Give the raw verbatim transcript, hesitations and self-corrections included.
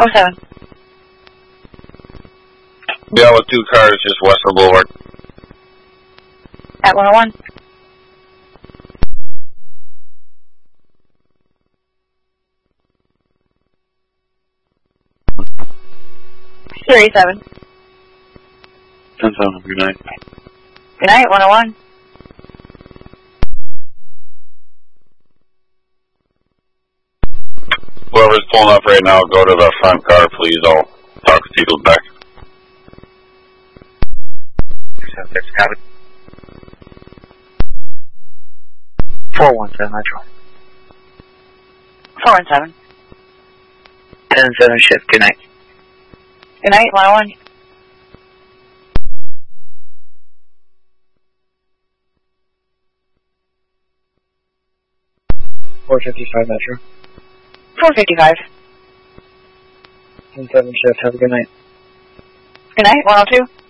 Oh seven. Yeah, with two cars just west of the Boulevard. At one oh one. thirty-seven. ten seven, good night. Good night, one oh one. Whoever's pulling up right now, go to the front car, please. I'll talk to people back. four one seven, Metro. four one seven. ten seven shift, good night. Good night, one oh one. four fifty-five, Metro. four fifty-five. ten seven shift, have a good night. Good night, one oh two.